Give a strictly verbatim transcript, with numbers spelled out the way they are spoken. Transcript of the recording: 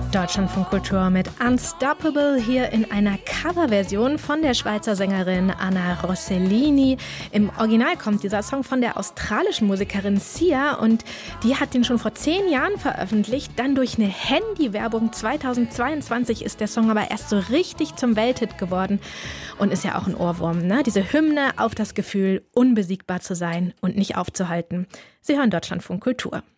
Deutschlandfunk Kultur mit Unstoppable hier in einer Coverversion von der Schweizer Sängerin Anna Rossellini. Im Original kommt dieser Song von der australischen Musikerin Sia und die hat den schon vor zehn Jahren veröffentlicht. Dann durch eine Handywerbung zweitausendzweiundzwanzig ist der Song aber erst so richtig zum Welthit geworden und ist ja auch ein Ohrwurm, ne? Diese Hymne auf das Gefühl, unbesiegbar zu sein und nicht aufzuhalten. Sie hören Deutschlandfunk Kultur.